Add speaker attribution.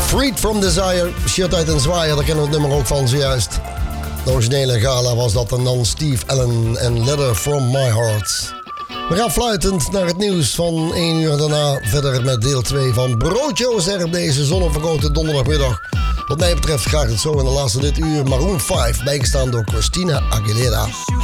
Speaker 1: Freed from Desire, Shit uit een zwaaier, daar kennen we het nummer ook van zojuist. De originele gala was dat en dan Steve Allen en Letter from My Heart. We gaan fluitend naar het nieuws van 1 uur daarna verder met deel 2 van Broodjo's er op deze zonnevergoten donderdagmiddag. Wat mij betreft graag het zo in de laatste dit uur Maroon 5, bijgestaan door Christina Aguilera.